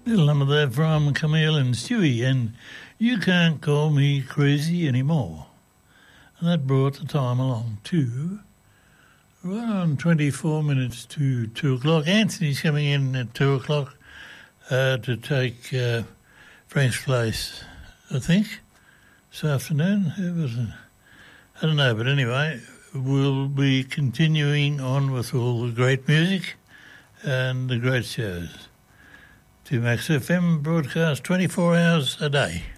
Little number there from Camille and Stewie, and You Can't Call Me Crazy Anymore. And that brought the time along to right on 24 minutes to 2 o'clock. Anthony's coming in at 2 o'clock to take Frank's place, I think, this afternoon. Who was it? I don't know, but anyway, we'll be continuing on with all the great music and the great shows. To Max FM broadcast 24 hours a day.